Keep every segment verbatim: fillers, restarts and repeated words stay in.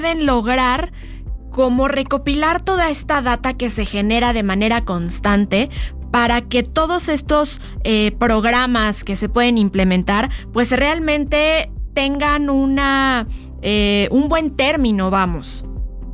lograr como recopilar toda esta data que se genera de manera constante para que todos estos eh, programas que se pueden implementar pues realmente tengan una eh, un buen término, vamos.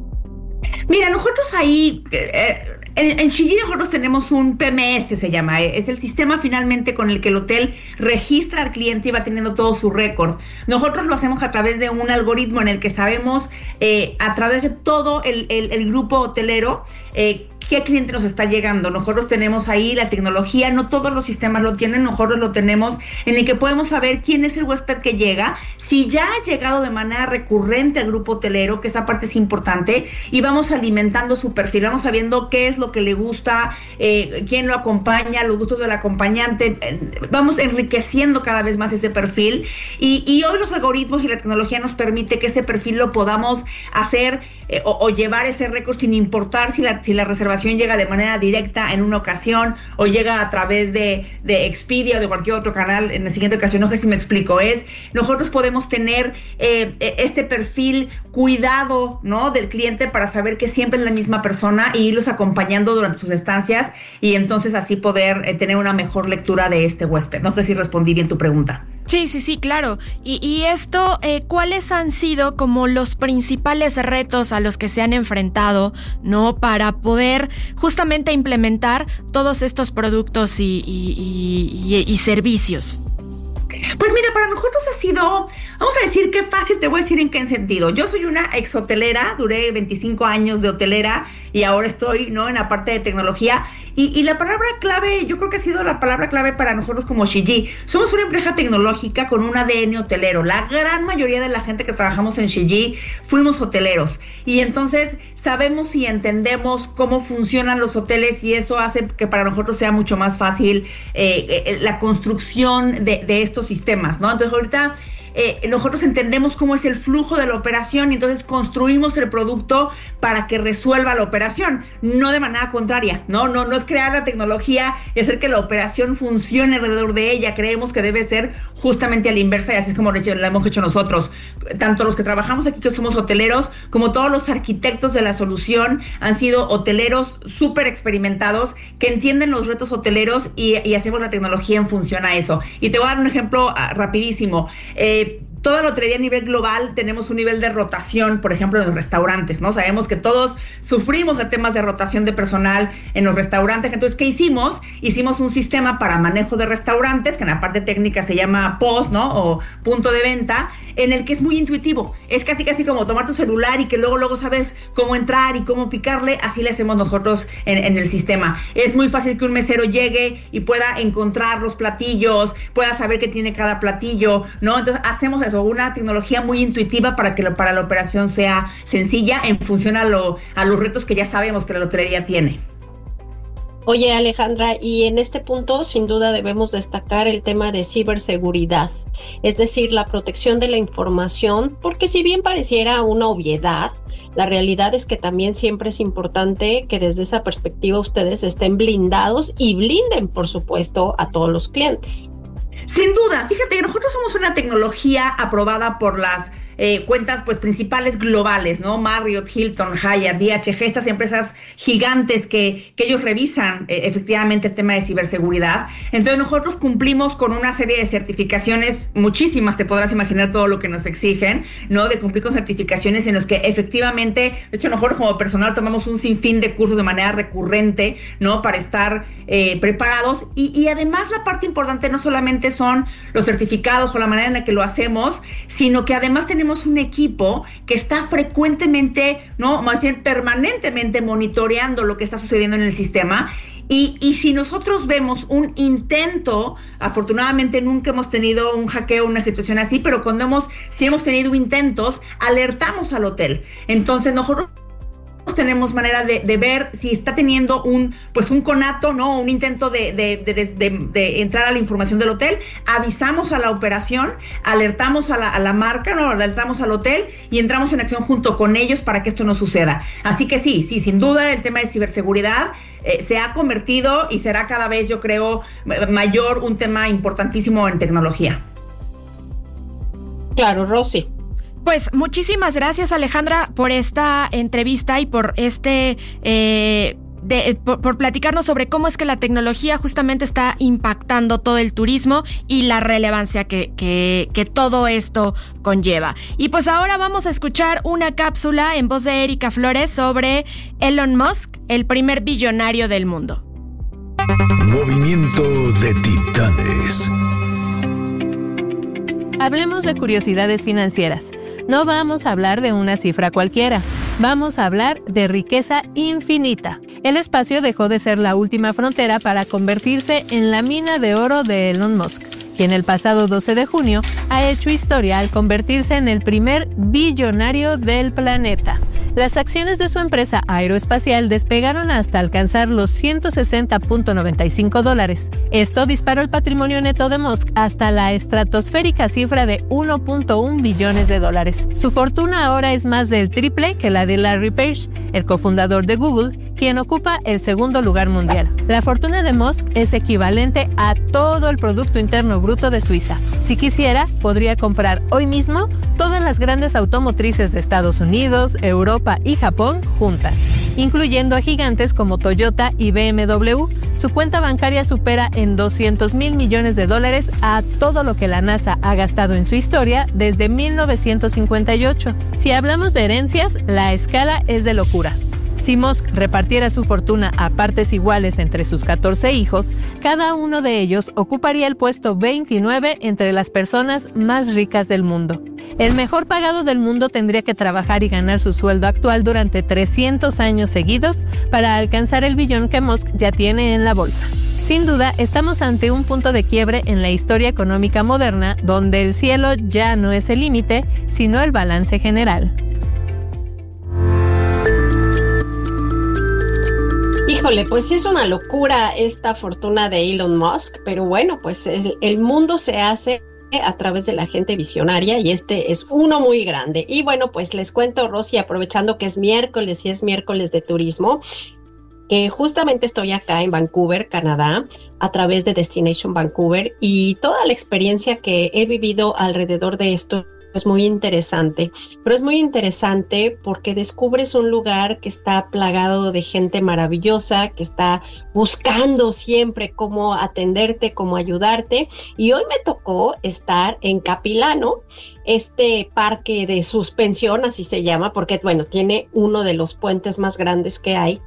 Mira, nosotros ahí, eh, en, en Shiji nosotros tenemos un P M S, se llama, eh, es el sistema finalmente con el que el hotel registra al cliente y va teniendo todo su récord. Nosotros lo hacemos a través de un algoritmo en el que sabemos eh, a través de todo el, el, el grupo hotelero eh, qué cliente nos está llegando. Nosotros tenemos ahí la tecnología, no todos los sistemas lo tienen, nosotros lo tenemos, en el que podemos saber quién es el huésped que llega, si ya ha llegado de manera recurrente al grupo hotelero, que esa parte es importante, y vamos alimentando su perfil, vamos sabiendo qué es lo que le gusta, eh, quién lo acompaña, los gustos del acompañante, eh, vamos enriqueciendo cada vez más ese perfil, y, y hoy los algoritmos y la tecnología nos permite que ese perfil lo podamos hacer eh, o, o llevar ese récord sin importar si la, si la reservación llega de manera directa en una ocasión o llega a través de, de Expedia o de cualquier otro canal en la siguiente ocasión. No sé si me explico. Es, nosotros podemos tener eh, este perfil cuidado, ¿no?, del cliente para saber que siempre es la misma persona e irlos acompañando durante sus estancias y entonces así poder eh, tener una mejor lectura de este huésped. No sé si respondí bien tu pregunta. Sí, sí, sí, claro. Y, y esto, eh, ¿cuáles han sido como los principales retos a los que se han enfrentado, ¿no?, para poder justamente implementar todos estos productos y, y, y, y, y servicios? Pues mira, para nosotros ha sido, vamos a decir qué fácil, te voy a decir en qué sentido. Yo soy una ex hotelera, duré veinticinco años de hotelera y ahora estoy, ¿no?, en la parte de tecnología. Y, y la palabra clave, yo creo que ha sido la palabra clave para nosotros como Shiji. Somos una empresa tecnológica con un A D N hotelero. La gran mayoría de la gente que trabajamos en Shiji fuimos hoteleros. Y entonces sabemos y entendemos cómo funcionan los hoteles y eso hace que para nosotros sea mucho más fácil eh, eh, la construcción de, de estos sistemas, ¿no? Entonces ahorita eh, nosotros entendemos cómo es el flujo de la operación y entonces construimos el producto para que resuelva la operación, no de manera contraria, ¿no? No, no es crear la tecnología y hacer que la operación funcione alrededor de ella. Creemos que debe ser justamente a la inversa y así es como lo hemos hecho nosotros. Tanto los que trabajamos aquí que somos hoteleros como todos los arquitectos de la solución han sido hoteleros súper experimentados que entienden los retos hoteleros y, y hacemos la tecnología en función a eso. Y te voy a dar un ejemplo uh, rapidísimo. Eh, Toda la hotelería a nivel global tenemos un nivel de rotación, por ejemplo, en los restaurantes, ¿no? Sabemos que todos sufrimos de temas de rotación de personal en los restaurantes. Entonces, ¿qué hicimos? Hicimos un sistema para manejo de restaurantes, que en la parte técnica se llama P O S, ¿no?, o punto de venta, en el que es muy intuitivo. Es casi casi como tomar tu celular y que luego luego sabes cómo entrar y cómo picarle. Así le hacemos nosotros en, en el sistema. Es muy fácil que un mesero llegue y pueda encontrar los platillos, pueda saber qué tiene cada platillo, ¿no? Entonces, hacemos eso, una tecnología muy intuitiva para que lo, para la operación sea sencilla en función a, lo, a los retos que ya sabemos que la hotelería tiene. Oye, Alejandra, y en este punto sin duda debemos destacar el tema de ciberseguridad, es decir, la protección de la información, porque si bien pareciera una obviedad, la realidad es que también siempre es importante que desde esa perspectiva ustedes estén blindados y blinden, por supuesto, a todos los clientes. Sin duda, fíjate que nosotros somos una tecnología aprobada por las eh, cuentas pues principales globales, ¿no? Marriott, Hilton, Hyatt, D H G, estas empresas gigantes que, que ellos revisan eh, efectivamente el tema de ciberseguridad. Entonces nosotros cumplimos con una serie de certificaciones, muchísimas, te podrás imaginar todo lo que nos exigen, ¿no? De cumplir con certificaciones en los que efectivamente, de hecho nosotros como personal tomamos un sinfín de cursos de manera recurrente, ¿no? Para estar eh, preparados y, y además la parte importante no solamente son los certificados o la manera en la que lo hacemos, sino que además tenemos un equipo que está frecuentemente, no, más bien permanentemente monitoreando lo que está sucediendo en el sistema. Y, y si nosotros vemos un intento, afortunadamente nunca hemos tenido un hackeo, una situación así, pero cuando hemos, si hemos tenido intentos, alertamos al hotel. Entonces nosotros tenemos manera de, de ver si está teniendo un pues un conato, ¿no? Un intento de, de, de, de, de, de entrar a la información del hotel, avisamos a la operación, alertamos a la, a la marca, ¿no? Alertamos al hotel y entramos en acción junto con ellos para que esto no suceda. Así que sí, sí, sin duda el tema de ciberseguridad eh, se ha convertido y será cada vez, yo creo, mayor, un tema importantísimo en tecnología. Claro, Rosy. Pues muchísimas gracias, Alejandra, por esta entrevista y por este... Eh, De, por, por platicarnos sobre cómo es que la tecnología justamente está impactando todo el turismo y la relevancia que, que, que todo esto conlleva. Y pues ahora vamos a escuchar una cápsula en voz de Erika Flores sobre Elon Musk, el primer billonario del mundo. Movimiento de Titanes. Hablemos de curiosidades financieras. No vamos a hablar de una cifra cualquiera. Vamos a hablar de riqueza infinita. El espacio dejó de ser la última frontera para convertirse en la mina de oro de Elon Musk, quien el pasado doce de junio ha hecho historia al convertirse en el primer billonario del planeta. Las acciones de su empresa aeroespacial despegaron hasta alcanzar los ciento sesenta punto noventa y cinco dólares. Esto disparó el patrimonio neto de Musk hasta la estratosférica cifra de uno punto uno billones de dólares. Su fortuna ahora es más del triple que la de Larry Page, el cofundador de Google, quien ocupa el segundo lugar mundial. La fortuna de Musk es equivalente a todo el Producto Interno Bruto de Suiza. Si quisiera, podría comprar hoy mismo todas las grandes automotrices de Estados Unidos, Europa y Japón juntas, incluyendo a gigantes como Toyota y B M W. Su cuenta bancaria supera en doscientos mil millones de dólares a todo lo que la NASA ha gastado en su historia desde mil novecientos cincuenta y ocho. Si hablamos de herencias, la escala es de locura. Si Musk repartiera su fortuna a partes iguales entre sus catorce hijos, cada uno de ellos ocuparía el puesto veintinueve entre las personas más ricas del mundo. El mejor pagado del mundo tendría que trabajar y ganar su sueldo actual durante trescientos años seguidos para alcanzar el billón que Musk ya tiene en la bolsa. Sin duda, estamos ante un punto de quiebre en la historia económica moderna, donde el cielo ya no es el límite, sino el balance general. Híjole, pues sí es una locura esta fortuna de Elon Musk, pero bueno, pues el, el mundo se hace a través de la gente visionaria y este es uno muy grande. Y bueno, pues les cuento, Rosy, aprovechando que es miércoles y es miércoles de turismo, que justamente estoy acá en Vancouver, Canadá, a través de Destination Vancouver, y toda la experiencia que he vivido alrededor de esto es muy interesante, pero es muy interesante porque descubres un lugar que está plagado de gente maravillosa, que está buscando siempre cómo atenderte, cómo ayudarte, y hoy me tocó estar en Capilano, este parque de suspensión, así se llama, porque bueno, tiene uno de los puentes más grandes que hay,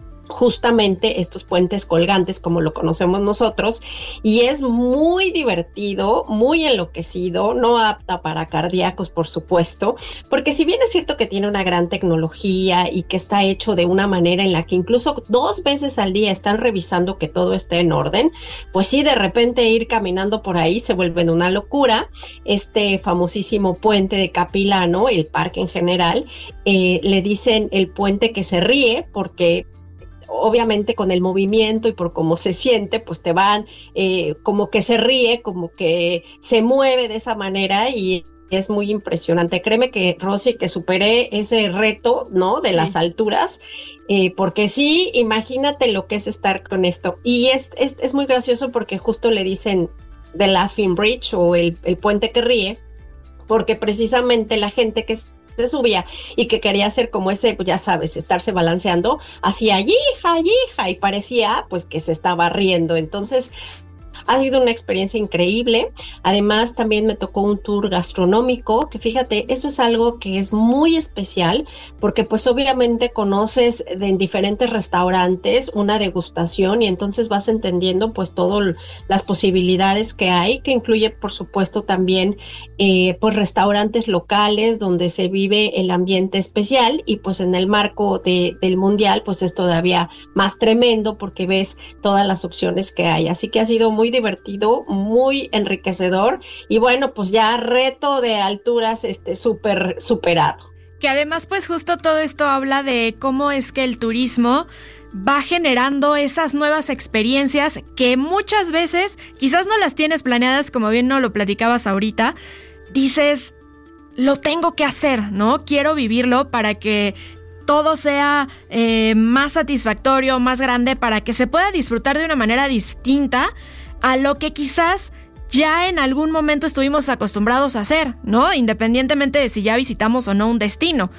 justamente estos puentes colgantes como lo conocemos nosotros, y es muy divertido, muy enloquecido, no apta para cardíacos por supuesto, porque si bien es cierto que tiene una gran tecnología y que está hecho de una manera en la que incluso dos veces al día están revisando que todo esté en orden, pues sí, de repente ir caminando por ahí se vuelve una locura. Este famosísimo puente de Capilano, el parque en general, eh, le dicen el puente que se ríe porque obviamente con el movimiento y por cómo se siente, pues te van eh, como que se ríe, como que se mueve de esa manera y es muy impresionante. Créeme que, Rosy, que superé ese reto, ¿no? De sí. Las alturas, eh, porque sí, imagínate lo que es estar con esto. Y es, es, es muy gracioso porque justo le dicen The Laughing Bridge o el, el puente que ríe, porque precisamente la gente que es se subía y que quería hacer como ese, pues ya sabes, estarse balanceando, hacía yija, yija, y parecía pues que se estaba riendo. Entonces ha sido una experiencia increíble. Además, también me tocó un tour gastronómico, que fíjate, eso es algo que es muy especial, porque pues obviamente conoces de, en diferentes restaurantes una degustación y entonces vas entendiendo pues todas las posibilidades que hay, que incluye por supuesto también eh, pues restaurantes locales donde se vive el ambiente especial, y pues en el marco de, del mundial pues es todavía más tremendo porque ves todas las opciones que hay. Así que ha sido muy divertido, muy enriquecedor, y bueno, pues ya reto de alturas este súper superado. Que además pues justo todo esto habla de cómo es que el turismo va generando esas nuevas experiencias que muchas veces quizás no las tienes planeadas, como bien no lo platicabas ahorita, dices, lo tengo que hacer, ¿no? Quiero vivirlo para que todo sea eh, más satisfactorio, más grande, para que se pueda disfrutar de una manera distinta a lo que quizás ya en algún momento estuvimos acostumbrados a hacer, ¿no? Independientemente de si ya visitamos o no un destino.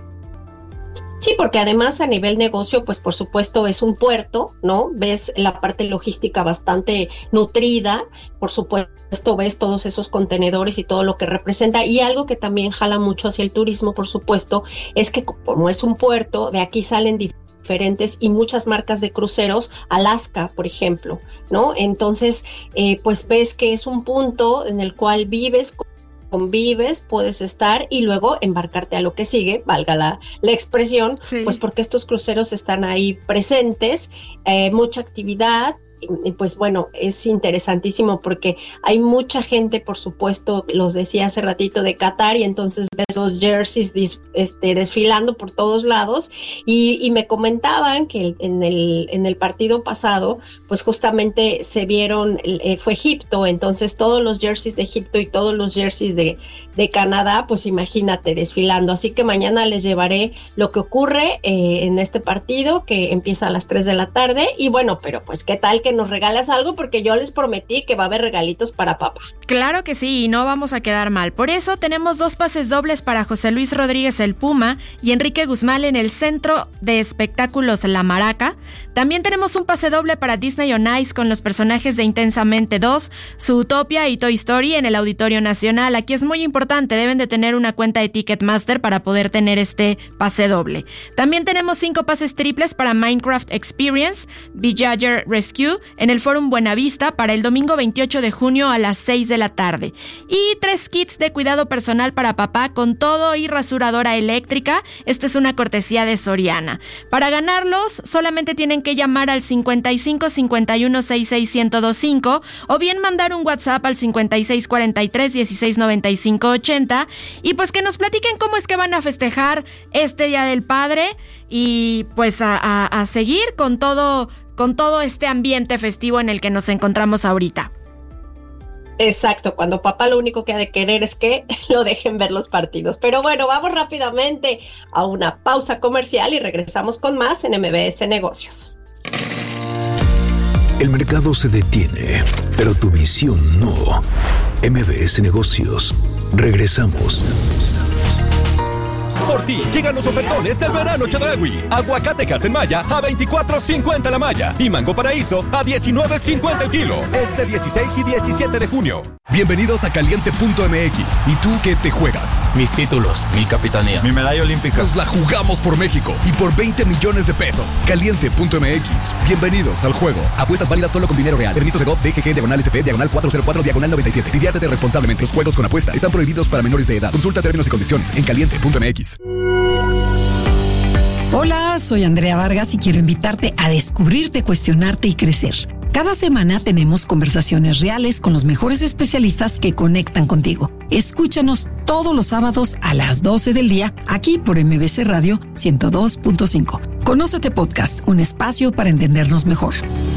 Sí, porque además a nivel negocio, pues por supuesto es un puerto, ¿no? Ves la parte logística bastante nutrida, por supuesto ves todos esos contenedores y todo lo que representa, y algo que también jala mucho hacia el turismo, por supuesto, es que como es un puerto, de aquí salen diferentes y muchas marcas de cruceros, Alaska, por ejemplo, ¿no? Entonces, eh, pues ves que es un punto en el cual vives, convives, puedes estar y luego embarcarte a lo que sigue, valga la, la expresión, sí. Pues porque estos cruceros están ahí presentes, eh, mucha actividad. Y pues bueno, es interesantísimo porque hay mucha gente, por supuesto, los decía hace ratito, de Qatar, y entonces ves los jerseys dis, este, desfilando por todos lados, y, y me comentaban que en el, en el partido pasado, pues justamente se vieron, eh, fue Egipto, entonces todos los jerseys de Egipto y todos los jerseys de, de Canadá, pues imagínate, desfilando. Así que mañana les llevaré lo que ocurre eh, en este partido, que empieza a las tres de la tarde, y bueno, pero pues qué tal que nos regalas algo, porque yo les prometí que va a haber regalitos para papá. Claro que sí, y no vamos a quedar mal. Por eso tenemos dos pases dobles para José Luis Rodríguez el Puma y Enrique Guzmán en el Centro de Espectáculos La Maraca. También tenemos un pase doble para Disney on Ice con los personajes de Intensamente dos, Zootopia y Toy Story en el Auditorio Nacional. Aquí es muy importante, deben de tener una cuenta de Ticketmaster para poder tener este pase doble. También tenemos cinco pases triples para Minecraft Experience, Villager Rescue en el Fórum Buenavista para el domingo veintiocho de junio a las seis de la tarde. Y tres kits de cuidado personal para papá con todo y rasuradora eléctrica. Esta es una cortesía de Soriana. Para ganarlos, solamente tienen que llamar al cincuenta y cinco cincuenta y uno sesenta y seis ciento veinticinco o bien mandar un WhatsApp al cincuenta y seis cuarenta y tres dieciséis noventa y cinco ochenta y pues que nos platiquen cómo es que van a festejar este Día del Padre y pues a, a, a seguir con todo, con todo este ambiente festivo en el que nos encontramos ahorita. Exacto, cuando papá lo único que ha de querer es que lo dejen ver los partidos. Pero bueno, vamos rápidamente a una pausa comercial y regresamos con más en M B S Negocios. El mercado se detiene, pero tu visión no. M B S Negocios. Regresamos. Por ti, llegan los ofertones del verano Chedraui. Aguacate Casemaya a veinticuatro cincuenta la malla y Mango Paraíso a diecinueve cincuenta el kilo. Este dieciséis y diecisiete de junio. Bienvenidos a Caliente punto M X. ¿Y tú qué te juegas? Mis títulos, mi capitanía, mi medalla olímpica. Nos la jugamos por México y por veinte millones de pesos. Caliente punto M X. Bienvenidos al juego. Apuestas válidas solo con dinero real. Permiso de G O V, D G G, diagonal S P, diagonal cuatrocientos cuatro, diagonal noventa y siete. Diviértete responsablemente. Los juegos con apuesta están prohibidos para menores de edad. Consulta términos y condiciones en Caliente punto M X. Hola, soy Andrea Vargas y quiero invitarte a descubrirte, cuestionarte y crecer. Cada semana tenemos conversaciones reales con los mejores especialistas que conectan contigo. Escúchanos todos los sábados a las doce del día aquí por M B C Radio ciento dos punto cinco. Conócete Podcast, un espacio para entendernos mejor.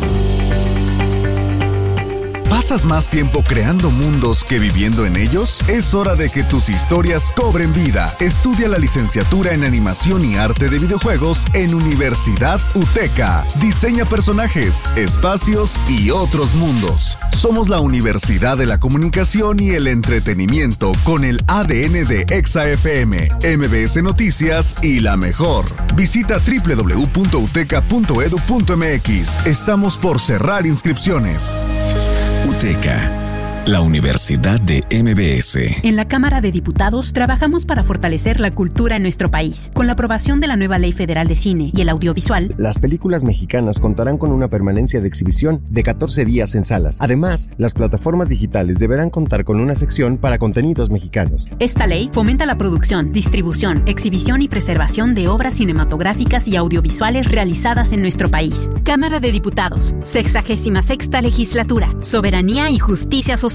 ¿Pasas más tiempo creando mundos que viviendo en ellos? Es hora de que tus historias cobren vida. Estudia la licenciatura en Animación y Arte de Videojuegos en Universidad UTECA. Diseña personajes, espacios y otros mundos. Somos la Universidad de la Comunicación y el Entretenimiento con el A D N de Exa F M, M B S Noticias y La Mejor. Visita doble u doble u doble u punto uteca punto edu punto m x. Estamos por cerrar inscripciones. UTECA, la Universidad de M B S. En la Cámara de Diputados trabajamos para fortalecer la cultura en nuestro país. Con la aprobación de la nueva Ley Federal de Cine y el Audiovisual, las películas mexicanas contarán con una permanencia de exhibición de catorce días en salas. Además, las plataformas digitales deberán contar con una sección para contenidos mexicanos. Esta ley fomenta la producción, distribución, exhibición y preservación de obras cinematográficas y audiovisuales realizadas en nuestro país. Cámara de Diputados, sexagésima sexta Legislatura, Soberanía y Justicia Social.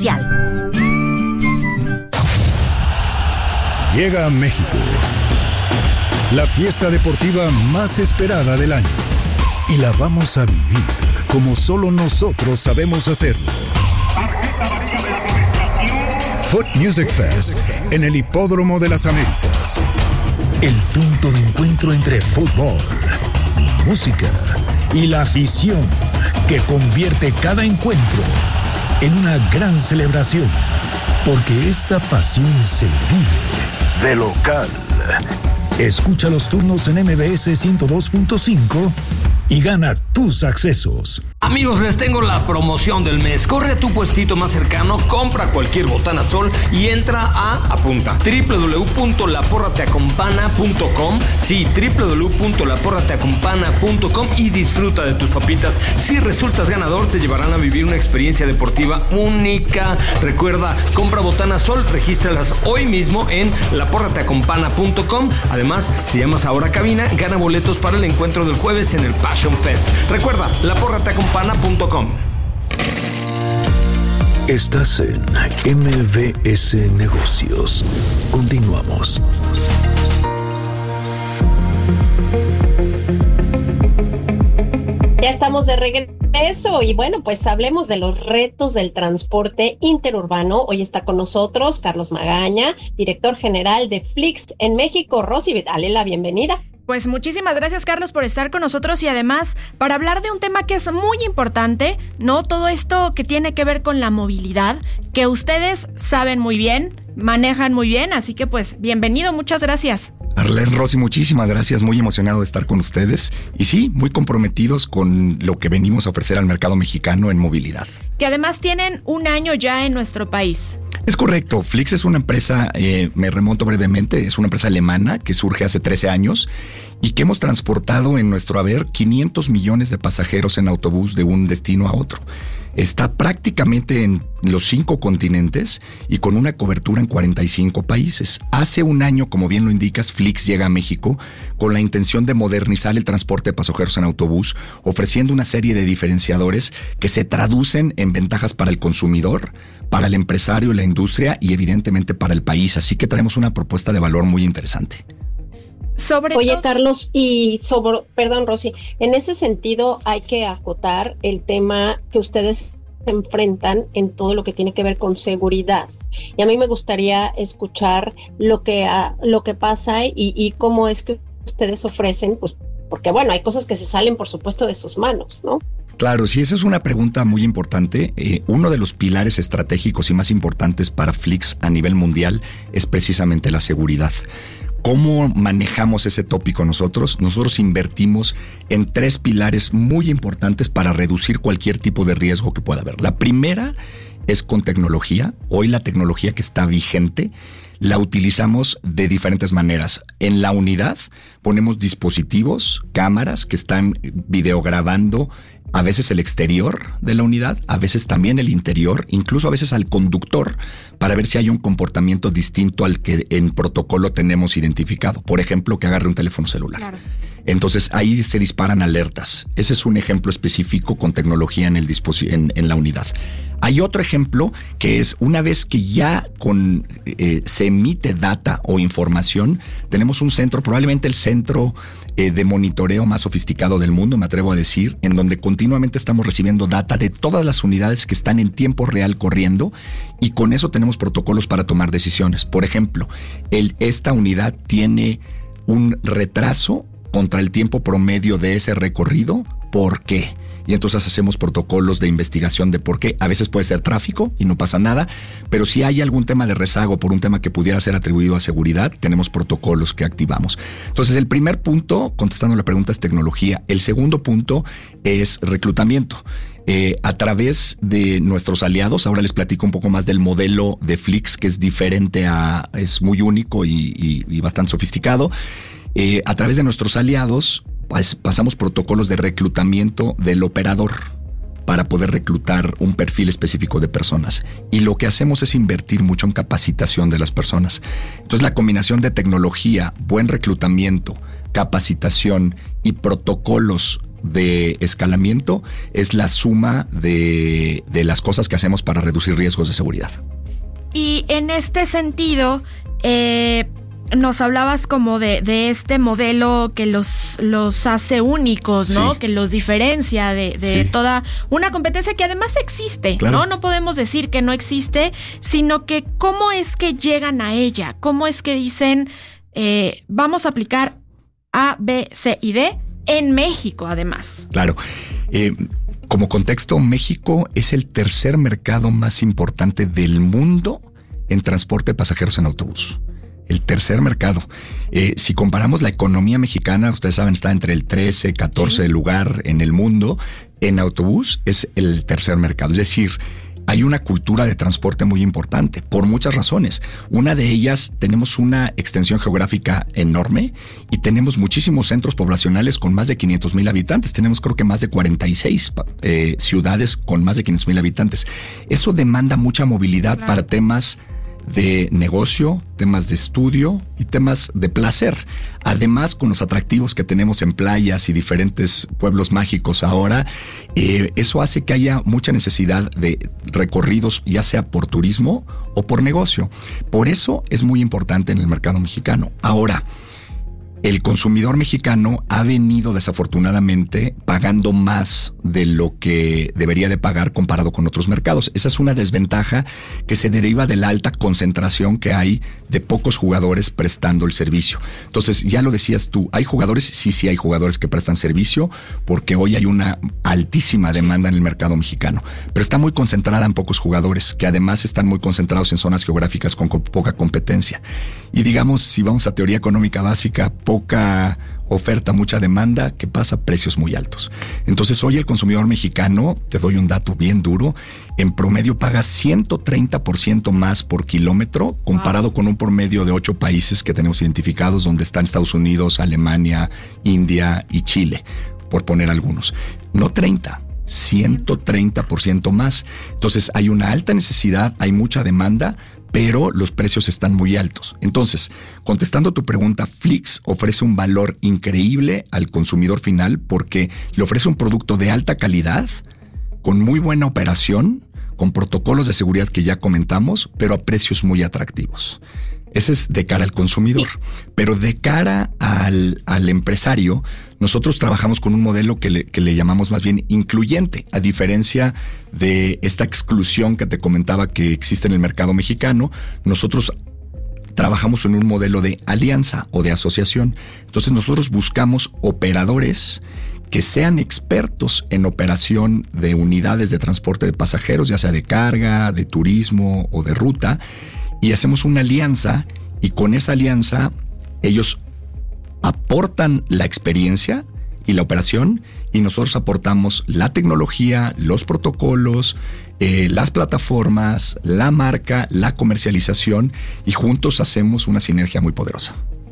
Llega a México la fiesta deportiva más esperada del año y la vamos a vivir como solo nosotros sabemos hacerlo. Foot Music Fest en el Hipódromo de las Américas. El punto de encuentro entre fútbol, música y la afición que convierte cada encuentro en una gran celebración, porque esta pasión se vive de local. Escucha los turnos en M B S ciento dos punto cinco y gana tus accesos. Amigos, les tengo la promoción del mes. Corre a tu puestito más cercano, compra cualquier botana Sol y entra a, apunta, doble u doble u doble u punto la porra te acompana punto com. Sí, doble u doble u doble u punto la porra te acompana punto com y disfruta de tus papitas. Si resultas ganador, te llevarán a vivir una experiencia deportiva única. Recuerda, compra botana Sol, regístralas hoy mismo en la porra te acompana punto com. Además, si llamas ahora a cabina, gana boletos para el encuentro del jueves en el Passion Fest. Recuerda, la porra te acompana punto com. Estás en M B S Negocios. Continuamos. Ya estamos de regreso y bueno, pues hablemos de los retos del transporte interurbano. Hoy está con nosotros Carlos Magaña, director general de Flix en México. Rosy, dale la bienvenida. Pues muchísimas gracias, Carlos, por estar con nosotros y además para hablar de un tema que es muy importante, ¿no? Todo esto que tiene que ver con la movilidad, que ustedes saben muy bien, manejan muy bien, así que pues bienvenido, muchas gracias. Arlene, Rosy, muchísimas gracias, muy emocionado de estar con ustedes y sí, muy comprometidos con lo que venimos a ofrecer al mercado mexicano en movilidad. Que además tienen un año ya en nuestro país. Es correcto, Flix es una empresa, eh, me remonto brevemente, es una empresa alemana que surge hace trece años y que hemos transportado en nuestro haber quinientos millones de pasajeros en autobús de un destino a otro. Está prácticamente en los cinco continentes y con una cobertura en cuarenta y cinco países. Hace un año, como bien lo indicas, Flix llega a México con la intención de modernizar el transporte de pasajeros en autobús, ofreciendo una serie de diferenciadores que se traducen en ventajas para el consumidor, para el empresario, la industria y evidentemente para el país. Así que traemos una propuesta de valor muy interesante. Sobre Oye, todo... Carlos, y sobre, perdón, Rosy, en ese sentido hay que acotar el tema que ustedes se enfrentan en todo lo que tiene que ver con seguridad. Y a mí me gustaría escuchar lo que, uh, lo que pasa y, y cómo es que ustedes ofrecen, pues, porque bueno, hay cosas que se salen, por supuesto, de sus manos, ¿no? Claro, sí, esa es una pregunta muy importante. Eh, uno de los pilares estratégicos y más importantes para Flix a nivel mundial es precisamente la seguridad. ¿Cómo manejamos ese tópico nosotros? Nosotros invertimos en tres pilares muy importantes para reducir cualquier tipo de riesgo que pueda haber. La primera es con tecnología. Hoy la tecnología que está vigente la utilizamos de diferentes maneras. En la unidad ponemos dispositivos, cámaras que están videograbando a veces el exterior de la unidad, a veces también el interior, incluso a veces al conductor, para ver si hay un comportamiento distinto al que en protocolo tenemos identificado. Por ejemplo, que agarre un teléfono celular. Claro. Entonces ahí se disparan alertas. Ese es un ejemplo específico con tecnología en, el disposi- en, en la unidad. Hay otro ejemplo que es una vez que ya con, eh, se emite data o información, tenemos un centro, probablemente el centro eh, de monitoreo más sofisticado del mundo, me atrevo a decir, en donde continuamente estamos recibiendo data de todas las unidades que están en tiempo real corriendo y con eso tenemos protocolos para tomar decisiones. Por ejemplo, el, esta unidad tiene un retraso contra el tiempo promedio de ese recorrido. ¿Por qué? Y entonces hacemos protocolos de investigación de por qué. A veces puede ser tráfico y no pasa nada, pero si hay algún tema de rezago por un tema que pudiera ser atribuido a seguridad, tenemos protocolos que activamos. Entonces el primer punto, contestando la pregunta, es tecnología. El segundo punto es reclutamiento. Eh, a través de nuestros aliados, ahora les platico un poco más del modelo de Flix, que es diferente a, es muy único y, y, y bastante sofisticado. Eh, a través de nuestros aliados, pues, pasamos protocolos de reclutamiento del operador para poder reclutar un perfil específico de personas. Y lo que hacemos es invertir mucho en capacitación de las personas. Entonces, la combinación de tecnología, buen reclutamiento, capacitación y protocolos de escalamiento es la suma de, de las cosas que hacemos para reducir riesgos de seguridad. Y en este sentido, eh, nos hablabas como de, de este modelo que los, los hace únicos, ¿no? Sí. Que los diferencia de, de sí. toda una competencia que además existe, claro. ¿no? No podemos decir que no existe, sino que cómo es que llegan a ella, cómo es que dicen, eh, vamos a aplicar A, B, C y D en México, además. Claro. Eh, Como contexto, México es el tercer mercado más importante del mundo en transporte de pasajeros en autobús. El tercer mercado. Eh, si comparamos la economía mexicana, ustedes saben, está entre el trece, catorce sí. lugar en el mundo. En autobús es el tercer mercado. Es decir, hay una cultura de transporte muy importante por muchas razones. Una de ellas, tenemos una extensión geográfica enorme y tenemos muchísimos centros poblacionales con más de quinientos mil habitantes. Tenemos creo que más de cuarenta y seis eh, ciudades con más de quinientos mil habitantes. Eso demanda mucha movilidad claro. para temas de negocio, temas de estudio y temas de placer. Además, con los atractivos que tenemos en playas y diferentes pueblos mágicos ahora, eh, eso hace que haya mucha necesidad de recorridos, ya sea por turismo o por negocio. Por eso es muy importante en el mercado mexicano. Ahora, el consumidor mexicano ha venido desafortunadamente pagando más de lo que debería de pagar comparado con otros mercados. Esa es una desventaja que se deriva de la alta concentración que hay de pocos jugadores prestando el servicio. Entonces, ya lo decías tú, ¿hay jugadores? Sí, sí hay jugadores que prestan servicio porque hoy hay una altísima demanda en el mercado mexicano, pero está muy concentrada en pocos jugadores que además están muy concentrados en zonas geográficas con poca competencia. Y digamos, si vamos a teoría económica básica, poca oferta, mucha demanda, ¿qué pasa? Precios muy altos. Entonces hoy el consumidor mexicano, te doy un dato bien duro, en promedio paga ciento treinta por ciento más por kilómetro comparado wow. con un promedio de ocho países que tenemos identificados donde están Estados Unidos, Alemania, India y Chile, por poner algunos. No treinta, ciento treinta por ciento más. Entonces hay una alta necesidad, hay mucha demanda, pero los precios están muy altos. Entonces, contestando tu pregunta, Flix ofrece un valor increíble al consumidor final porque le ofrece un producto de alta calidad, con muy buena operación, con protocolos de seguridad que ya comentamos, pero a precios muy atractivos. Ese es de cara al consumidor. Pero de cara al, al empresario, nosotros trabajamos con un modelo que le, que le llamamos más bien incluyente, a diferencia de esta exclusión que te comentaba que existe en el mercado mexicano. Nosotros trabajamos en un modelo de alianza o de asociación. Entonces nosotros buscamos operadores que sean expertos en operación de unidades de transporte de pasajeros, ya sea de carga, de turismo o de ruta, y hacemos una alianza, y con esa alianza ellos aportan la experiencia y la operación, y nosotros aportamos la tecnología, los protocolos, eh, las plataformas, la marca, la comercialización, y juntos hacemos una sinergia muy poderosa.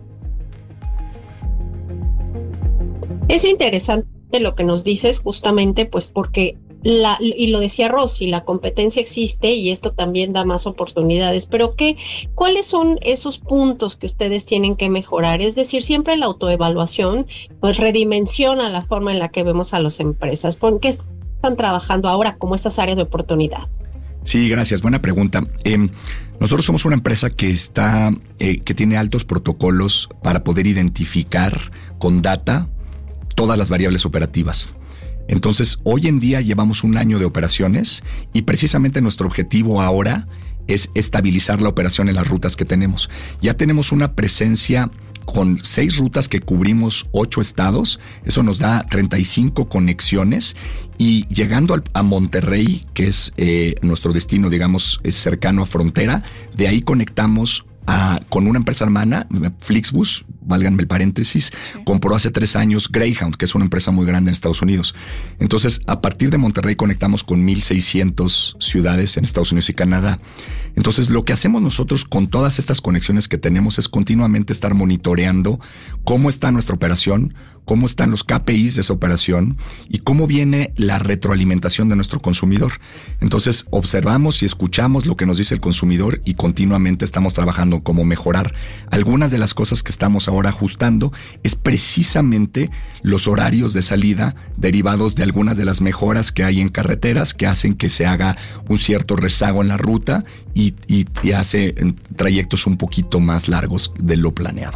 Es interesante lo que nos dices, justamente pues porque La, y lo decía Rosy, la competencia existe y esto también da más oportunidades, pero ¿qué, cuáles son esos puntos que ustedes tienen que mejorar? Es decir, siempre la autoevaluación pues redimensiona la forma en la que vemos a las empresas. ¿Por qué están trabajando ahora como estas áreas de oportunidad? Sí, gracias. Buena pregunta. Eh, nosotros somos una empresa que está, eh, que tiene altos protocolos para poder identificar con data todas las variables operativas. Entonces, hoy en día llevamos un año de operaciones y precisamente nuestro objetivo ahora es estabilizar la operación en las rutas que tenemos. Ya tenemos una presencia con seis rutas que cubrimos ocho estados. Eso nos da treinta y cinco conexiones, y llegando al, a Monterrey, que es eh, nuestro destino, digamos, es cercano a frontera, de ahí conectamos A, con una empresa hermana, Flixbus, válganme el paréntesis, sí. compró hace tres años Greyhound, que es una empresa muy grande en Estados Unidos. Entonces, a partir de Monterrey conectamos con mil seiscientas ciudades en Estados Unidos y Canadá. Entonces, lo que hacemos nosotros con todas estas conexiones que tenemos es continuamente estar monitoreando cómo está nuestra operación, cómo están los K P Is de esa operación y cómo viene la retroalimentación de nuestro consumidor. Entonces, observamos y escuchamos lo que nos dice el consumidor y continuamente estamos trabajando cómo mejorar. Algunas de las cosas que estamos ahora ajustando es precisamente los horarios de salida derivados de algunas de las mejoras que hay en carreteras que hacen que se haga un cierto rezago en la ruta y, y, y hace trayectos un poquito más largos de lo planeado.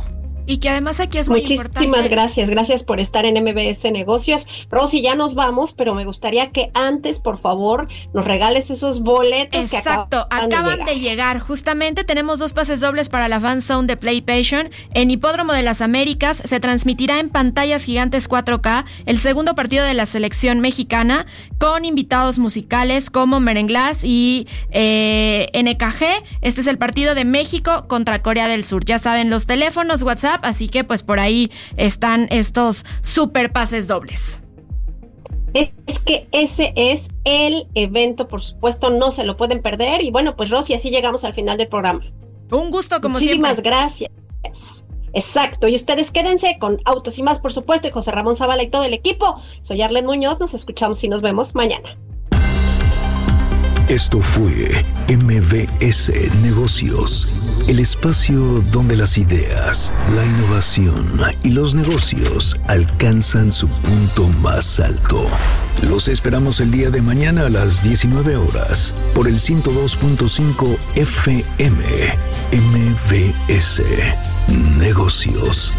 Y que además aquí es muy Muchísimas importante. Muchísimas gracias, gracias por estar en M B S Negocios. Rosy, ya nos vamos, pero me gustaría que antes, por favor, nos regales esos boletos. Exacto, que acaban, acaban de, llegar. de llegar. Justamente tenemos dos pases dobles para la Fan Zone de PlayPation. En Hipódromo de las Américas se transmitirá en pantallas gigantes cuatro K el segundo partido de la selección mexicana con invitados musicales como Merenglás y eh, N K G. Este es el partido de México contra Corea del Sur. Ya saben, los teléfonos, WhatsApp, así que pues por ahí están estos super pases dobles. Es que ese es el evento, por supuesto, no se lo pueden perder. Y bueno, pues Rosy, así llegamos al final del programa. Un gusto, como Muchísimas siempre. Muchísimas gracias. Exacto, y ustedes quédense con Autos y Más, por supuesto, y José Ramón Zavala y todo el equipo. Soy Arlen Muñoz, nos escuchamos y nos vemos mañana. Esto fue M B S Negocios, el espacio donde las ideas, la innovación y los negocios alcanzan su punto más alto. Los esperamos el día de mañana a las diecinueve horas por el ciento dos punto cinco F M. M B S Negocios.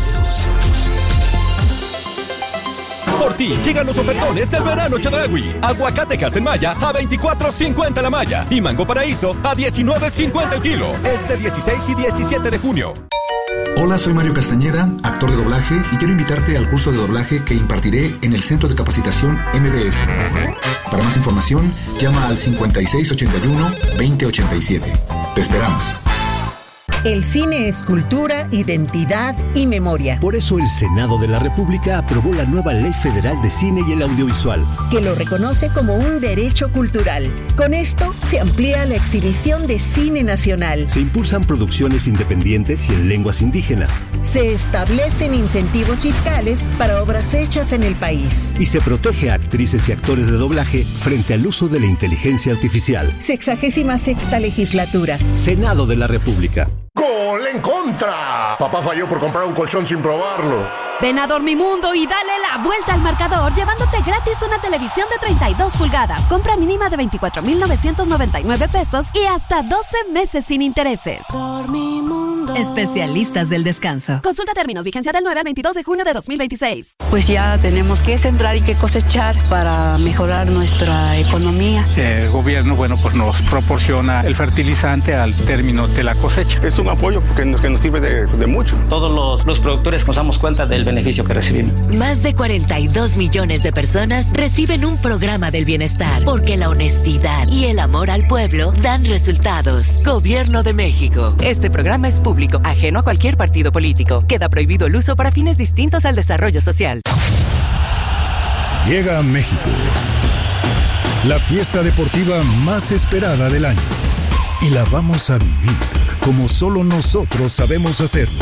Por ti llegan los ofertones del verano Chedraui. Aguacate Maya a veinticuatro cincuenta la malla y mango paraíso a diecinueve cincuenta el kilo. Este dieciséis y diecisiete de junio. Hola, soy Mario Castañeda, actor de doblaje, y quiero invitarte al curso de doblaje que impartiré en el Centro de Capacitación M B S. Para más información, llama al cincuenta y seis ochenta y uno veinte ochenta y siete. Te esperamos. El cine es cultura, identidad y memoria. Por eso el Senado de la República aprobó la nueva Ley Federal de Cine y el Audiovisual, que lo reconoce como un derecho cultural. Con esto se amplía la exhibición de cine nacional. Se impulsan producciones independientes y en lenguas indígenas. Se establecen incentivos fiscales para obras hechas en el país. Y se protege a actrices y actores de doblaje frente al uso de la inteligencia artificial. Sexagésima sexta legislatura. Senado de la República. ¡Gol en contra! Papá falló por comprar un colchón sin probarlo. Ven a Dormimundo y dale la vuelta al marcador llevándote gratis una televisión de treinta y dos pulgadas. Compra mínima de veinticuatro mil novecientos noventa y nueve pesos y hasta doce meses sin intereses. Dormimundo. Especialistas del descanso. Consulta términos, vigencia del nueve al veintidós de junio de dos mil veintiséis. Pues ya tenemos que sembrar y que cosechar para mejorar nuestra economía. El gobierno, bueno, pues nos proporciona el fertilizante al término de la cosecha. Es un apoyo que nos, que nos sirve de, de mucho. Todos los, los productores nos damos cuenta del beneficio que recibimos. Más de cuarenta y dos millones de personas reciben un programa del bienestar porque la honestidad y el amor al pueblo dan resultados. Gobierno de México. Este programa es público, ajeno a cualquier partido político. Queda prohibido el uso para fines distintos al desarrollo social. Llega a México la fiesta deportiva más esperada del año y la vamos a vivir como solo nosotros sabemos hacerlo.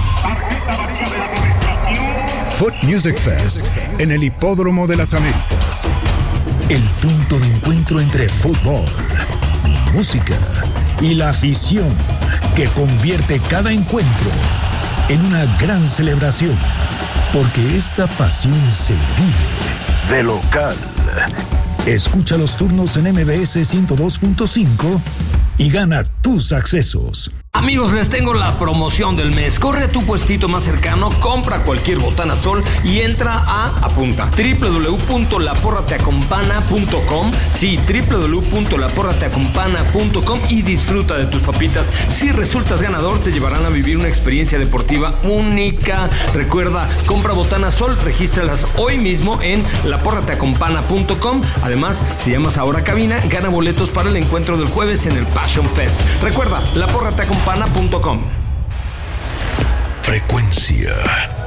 Foot Music Fest en el Hipódromo de las Américas. El punto de encuentro entre fútbol, música y la afición que convierte cada encuentro en una gran celebración. Porque esta pasión se vive de local. Escucha los turnos en M B S ciento dos punto cinco y gana tus accesos. Amigos, les tengo la promoción del mes. Corre a tu puestito más cercano, compra cualquier botana Sol y entra a, apunta, doble u doble u doble u punto la porra te acompana punto com. Sí, doble u doble u doble u punto la porra te acompana punto com y disfruta de tus papitas. Si resultas ganador, te llevarán a vivir una experiencia deportiva única. Recuerda, compra botana Sol, regístralas hoy mismo en la porra te acompana punto com. Además, si llamas ahora a cabina, gana boletos para el encuentro del jueves en el Passion Fest. Recuerda, la porra te acompana punto com. Frecuencia